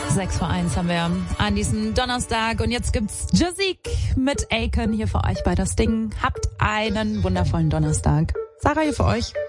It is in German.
6:06 haben wir an diesem Donnerstag und jetzt gibt's Jazik mit Aiken hier für euch bei das Ding. Habt einen wundervollen Donnerstag. Sarah hier für euch.